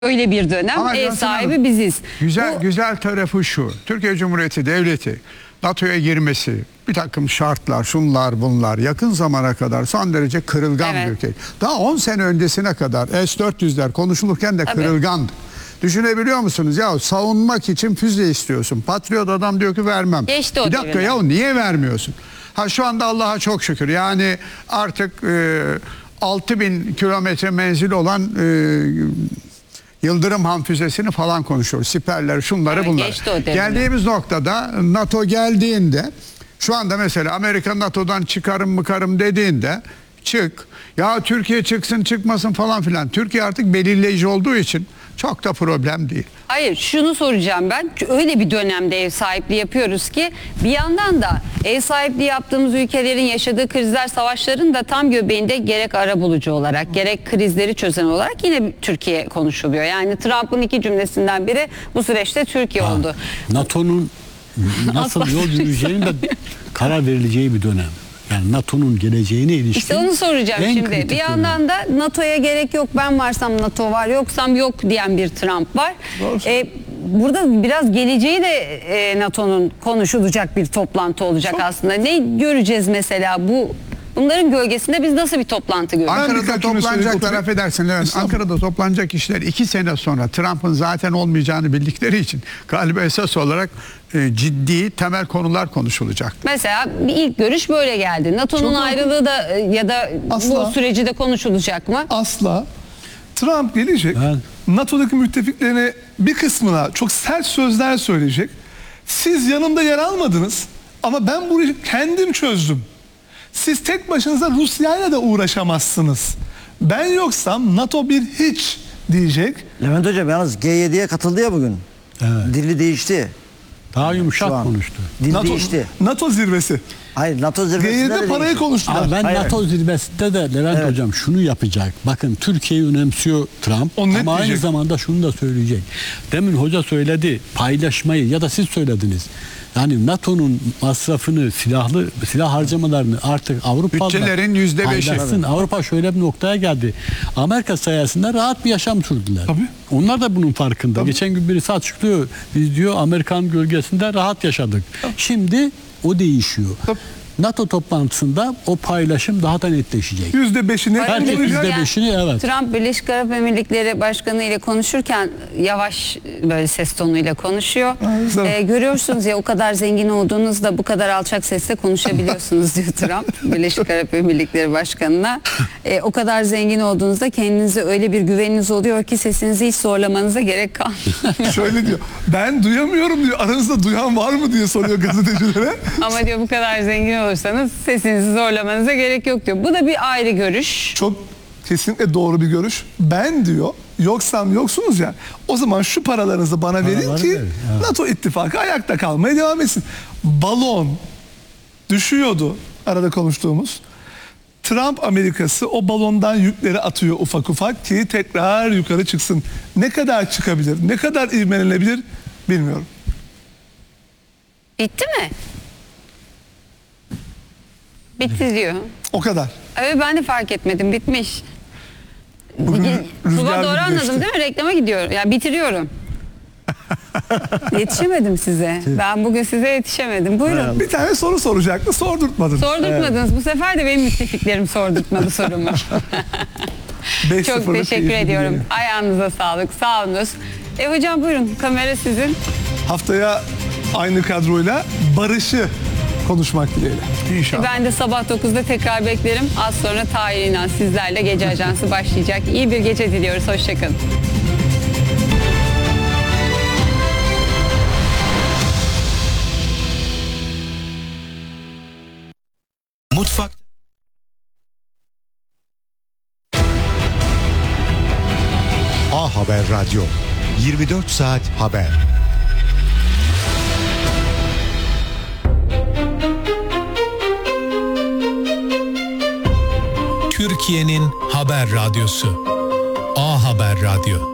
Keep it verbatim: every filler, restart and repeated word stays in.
Öyle bir dönem. Ama Ev sahibi biziz. Güzel, Bu... güzel tarafı şu. Türkiye Cumhuriyeti Devleti NATO'ya girmesi, bir takım şartlar, şunlar bunlar, yakın zamana kadar son derece kırılgan Evet. bir ülke. Daha on sene öncesine kadar S dört yüzler konuşulurken de Tabii. kırılgandı. Düşünebiliyor musunuz? Ya savunmak için füze istiyorsun. Patriot adam diyor ki vermem. Geçti o bir dakika devirler. ya niye vermiyorsun? Ha şu anda Allah'a çok şükür. Yani artık e, altı bin kilometre menzili olan e, Yıldırım Han füzesini falan konuşuyoruz. Siperler, şunları Evet, bunlar. geçti o devirler. Geldiğimiz noktada NATO geldiğinde şu anda mesela Amerika NATO'dan çıkarım mıkarım dediğinde çık. Ya Türkiye çıksın çıkmasın falan filan. Türkiye artık belirleyici olduğu için çok da problem değil. Hayır, şunu soracağım ben. Öyle bir dönemde ev sahipliği yapıyoruz ki bir yandan da ev sahipliği yaptığımız ülkelerin yaşadığı krizler, savaşların da tam göbeğinde gerek arabulucu olarak gerek krizleri çözen olarak yine Türkiye konuşuluyor. Yani Trump'ın iki cümlesinden biri bu süreçte Türkiye Ha, oldu. NATO'nun nasıl Asla. yol yürüyeceğinin de karar verileceği bir dönem. Yani NATO'nun geleceğine ilişkin. İşte onu soracağım en şimdi. kritik Bir yandan da NATO'ya gerek yok, ben varsam NATO var, yoksam yok diyen bir Trump var. Ee, burada biraz geleceği de e, NATO'nun konuşulacak bir toplantı olacak Çok- aslında. Ne göreceğiz mesela bu? Bunların gölgesinde biz nasıl bir toplantı göreceğiz? Ankara'da birkaç cümle söyleyip toplanacaklar, oturayım. affedersin Levent. Estağfurullah. Ankara'da toplanacak kişiler iki sene sonra Trump'ın zaten olmayacağını bildikleri için galiba esas olarak e, ciddi temel konular konuşulacak. Mesela bir ilk görüş böyle geldi. NATO'nun Çok ayrılığı da e, ya da Asla. bu süreci de konuşulacak mı? Asla. Trump gelecek. Evet. NATO'daki müttefiklerine bir kısmına çok sert sözler söyleyecek. Siz yanımda yer almadınız ama ben bu işi kendim çözdüm. Siz tek başınıza Rusya'yla da uğraşamazsınız. Ben yoksam NATO bir hiç diyecek. Levent Hocam yalnız G yediye katıldı ya bugün. Evet. Dili değişti. Daha yumuşak Şu an. konuştu. Dil NATO, değişti. NATO zirvesi. Hayır NATO G zirvesinde yedide de parayı değişti. konuştular. Abi ben Hayır. NATO zirvesinde de Levent Evet. Hocam şunu yapacak. Bakın Türkiye'yi önemsiyor Trump O net ama aynı diyecek. zamanda şunu da söyleyecek. Demin hoca söyledi, paylaşmayı ya da siz söylediniz. Yani NATO'nun masrafını, silahlı silah harcamalarını artık Avrupa'da Bütçelerin yüzde beşi. paylaşsın. Avrupa şöyle bir noktaya geldi. Amerika sayesinde rahat bir yaşam sürdüler. Tabii. Onlar da bunun farkında. Tabii. Geçen gün birisi açıklıyor. Biz diyor Amerikan gölgesinde rahat yaşadık. Şimdi o değişiyor. Tabii. NATO toplantısında o paylaşım daha da netleşecek. Yüzde beşini Herkes kullanacak. yüzde beşini evet. Trump Birleşik Arap Emirlikleri Başkanı ile konuşurken yavaş böyle ses tonuyla konuşuyor. güzel. Ee, görüyorsunuz ya, o kadar zengin olduğunuzda bu kadar alçak sesle konuşabiliyorsunuz diyor Trump Birleşik Arap Emirlikleri Başkanı'na. Ee, o kadar zengin olduğunuzda kendinize öyle bir güveniniz oluyor ki sesinizi hiç zorlamanıza gerek kalmıyor. Şöyle diyor. Ben duyamıyorum diyor. Aranızda duyan var mı diye soruyor gazetecilere. Ama diyor bu kadar zengin olursanız sesinizi zorlamanıza gerek yok diyor. Bu da bir ayrı görüş. Çok kesinlikle doğru bir görüş. Ben diyor yoksam yoksunuz ya, o zaman şu paralarınızı bana verin Paraları ki verin, evet. NATO ittifakı ayakta kalmaya devam etsin. Balon düşüyordu arada konuştuğumuz. Trump Amerikası o balondan yükleri atıyor ufak ufak ki tekrar yukarı çıksın. Ne kadar çıkabilir, ne kadar ivmelenebilir bilmiyorum. Bitti mi? Bitti diyor. O kadar. Evet, ben de fark etmedim, bitmiş. Bugün Tuba rüzgar doğru gibi anladım geçti. değil mi? Reklama gidiyor. Ya bitiriyorum. Yetişemedim size. Ben bugün size yetişemedim. Buyurun. Bir tane soru soracaktı, sordurtmadın. Sordurtmadınız. Bu sefer de benim müttefiklerim sordurtmadı sorumu. Beş Çok sıfırlık teşekkür keyifli ediyorum. bir- Ayağınıza sağlık. Sağ olunuz. E hocam buyurun. Kamera sizin. Haftaya aynı kadroyla barışı konuşmak dileğiyle. İnşallah. Ben de sabah dokuzda tekrar beklerim. Az sonra Tahir İnan sizlerle Gece Ajansı başlayacak. İyi bir gece diliyoruz. Hoşçakalın. Mutfak A Haber Radyo. yirmi dört saat haber. Türkiye'nin haber radyosu. A Haber Radyo.